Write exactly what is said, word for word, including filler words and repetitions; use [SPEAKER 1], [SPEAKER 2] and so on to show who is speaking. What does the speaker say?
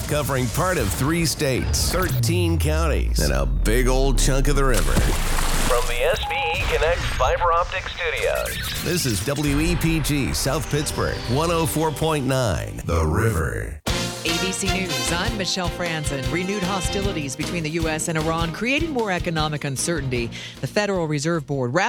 [SPEAKER 1] covering part of three states, thirteen counties, and a big old chunk of the river. From the S B E Connect Fiber Optic Studios, this is W E P G South Pittsburgh, one oh four point nine, The River.
[SPEAKER 2] A B C News, I'm Michelle Franzen. Renewed hostilities between the U S and Iran creating more economic uncertainty. The Federal Reserve Board